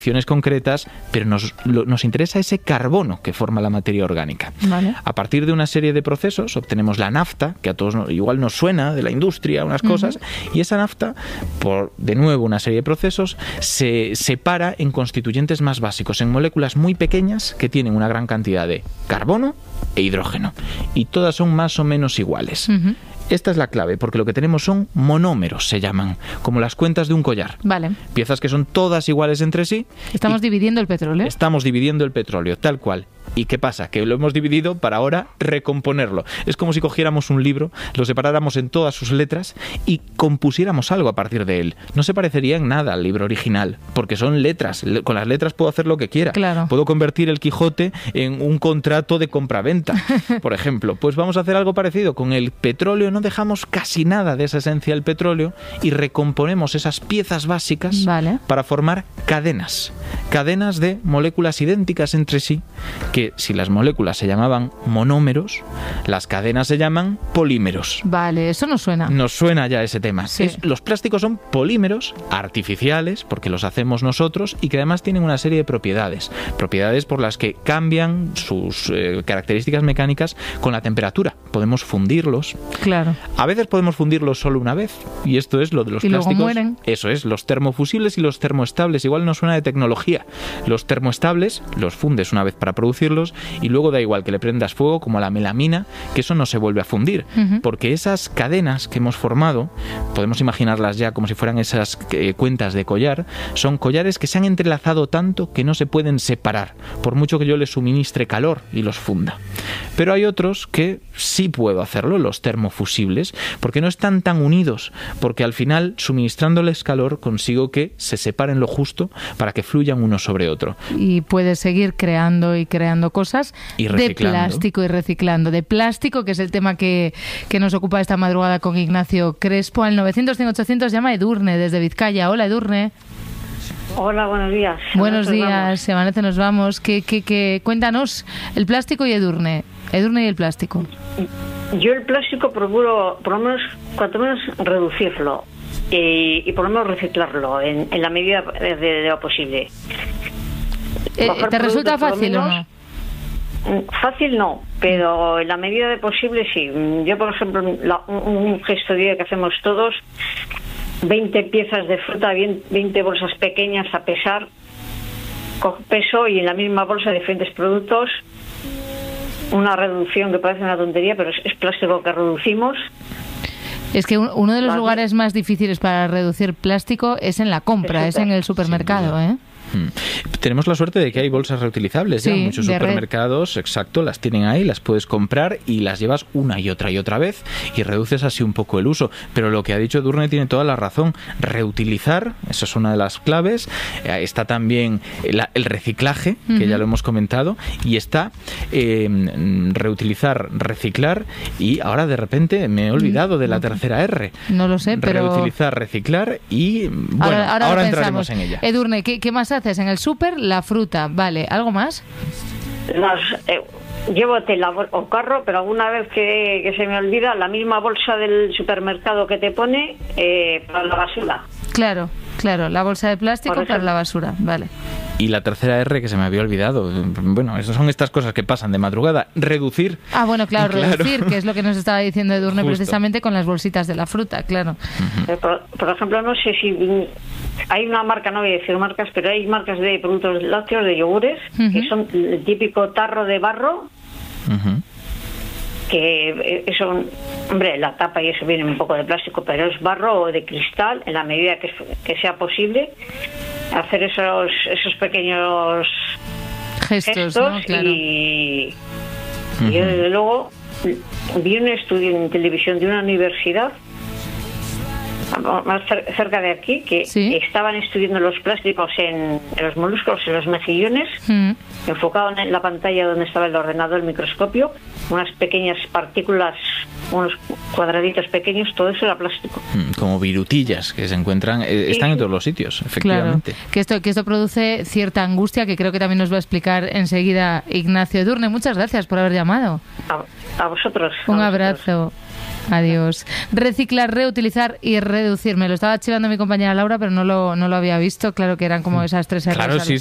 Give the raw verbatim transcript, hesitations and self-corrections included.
concretas, pero nos, lo, nos interesa ese carbono que forma la materia orgánica. Vale. A partir de una serie de procesos obtenemos la nafta, que a todos nos, igual nos suena de la industria, unas cosas, uh-huh. y esa nafta, por de nuevo una serie de procesos, se separa en constituyentes más básicos, en moléculas muy pequeñas que tienen una gran cantidad de carbono e hidrógeno, y todas son más o menos iguales. Uh-huh. Esta es la clave, porque lo que tenemos son monómeros, se llaman, como las cuentas de un collar. Vale. Piezas que son todas iguales entre sí. Estamos dividiendo el petróleo. Estamos dividiendo el petróleo, tal cual. ¿Y qué pasa? Que lo hemos dividido para ahora recomponerlo. Es como si cogiéramos un libro, lo separáramos en todas sus letras y compusiéramos algo a partir de él. No se parecería en nada al libro original, porque son letras. Con las letras puedo hacer lo que quiera. Claro. Puedo convertir el Quijote en un contrato de compraventa, por ejemplo. Pues vamos a hacer algo parecido. Con el petróleo no dejamos casi nada de esa esencia del petróleo y recomponemos esas piezas básicas, vale. para formar cadenas. Cadenas de moléculas idénticas entre sí, que si las moléculas se llamaban monómeros, las cadenas se llaman polímeros. Vale, eso nos suena. Nos suena ya ese tema. Sí. Es, los plásticos son polímeros artificiales, porque los hacemos nosotros, y que además tienen una serie de propiedades. Propiedades por las que cambian sus eh, características mecánicas con la temperatura. Podemos fundirlos. Claro. A veces podemos fundirlos solo una vez, y esto es lo de los y plásticos. Luego mueren. Eso es, los termofusibles y los termoestables. Igual nos suena de tecnología. Los termoestables los fundes una vez para producirlos y luego da igual que le prendas fuego, como a la melamina, que eso no se vuelve a fundir. Uh-huh. Porque esas cadenas que hemos formado, podemos imaginarlas ya como si fueran esas eh, cuentas de collar, son collares que se han entrelazado tanto que no se pueden separar, por mucho que yo les suministre calor y los funda. Pero hay otros que sí puedo hacerlo, los termofusibles, porque no están tan unidos, porque al final, suministrándoles calor, consigo que se separen lo justo para que fluyan uno sobre otro. Y puedes seguir creando y creando cosas y de plástico y reciclando. De plástico, que es el tema que, que nos ocupa esta madrugada con Ignacio Crespo. Al novecientos cien ochocientos llama Edurne desde Vizcaya. Hola, Edurne. Hola, buenos días. Buenos días, se amanece, nos vamos. ¿Qué, qué, qué? Cuéntanos, el plástico y Edurne. Edurne y el plástico. Yo el plástico procuro, por lo menos, cuanto menos reducirlo y, y por lo menos reciclarlo en, en la medida de, de lo posible. Eh, ¿Te resulta fácil o no? Fácil no, pero en la medida de posible sí. Yo, por ejemplo, la, un, un gesto día que hacemos todos, veinte piezas de fruta, veinte bolsas pequeñas a pesar, con peso, y en la misma bolsa diferentes productos. Una reducción que parece una tontería, pero es, es plástico que reducimos. Es que uno de los ¿Vale? lugares más difíciles para reducir plástico es en la compra, es en el supermercado, ¿eh? Hmm. Tenemos la suerte de que hay bolsas reutilizables, ¿ya? Sí, Muchos supermercados, red. Exacto, las tienen ahí, las puedes comprar y las llevas una y otra y otra vez y reduces así un poco el uso. Pero lo que ha dicho Edurne tiene toda la razón. Reutilizar, eso es una de las claves. Eh, está también el, el reciclaje, que uh-huh. ya lo hemos comentado, y está eh, reutilizar, reciclar, y ahora de repente me he olvidado de la no, tercera R. No lo sé, pero... Reutilizar, reciclar y bueno, ahora, ahora, ahora entraremos en ella. Edurne, ¿qué, qué más haces? En el súper, la fruta, vale. ¿Algo más? Las, eh, llevo tela o carro, pero alguna vez que, que se me olvida, la misma bolsa del supermercado que te pone eh, para la basura. Claro, claro, la bolsa de plástico para la basura, vale. Y la tercera R, que se me había olvidado. Bueno, esas son estas cosas que pasan de madrugada. Reducir. Ah, bueno, claro, claro. reducir, que es lo que nos estaba diciendo Edurne precisamente con las bolsitas de la fruta, claro. Uh-huh. Por, por ejemplo, no sé si hay una marca, no voy a decir marcas, pero hay marcas de productos lácteos, de yogures, uh-huh. que son el típico tarro de barro, uh-huh. que eso, hombre, la tapa y eso viene un poco de plástico, pero es barro o de cristal, en la medida que, que sea posible, hacer esos esos pequeños gestos, gestos ¿no? Claro. y, uh-huh. y yo desde luego vi un estudio en televisión de una universidad más cerca de aquí, que ¿Sí? estaban estudiando los plásticos en, en los moluscos, en los mejillones, mm. enfocado en la pantalla donde estaba el ordenador, el microscopio, unas pequeñas partículas, unos cuadraditos pequeños, todo eso era plástico. Como virutillas que se encuentran, eh, sí. están en todos los sitios, efectivamente. Claro, que esto, que esto produce cierta angustia, que creo que también nos va a explicar enseguida Ignacio Edurne. Muchas gracias por haber llamado. A, a vosotros. Un a abrazo. Vosotros. Adiós. Reciclar, reutilizar y reducir. Me lo estaba chivando mi compañera Laura, pero no lo, no lo había visto. Claro que eran como esas tres errores. Claro, sí,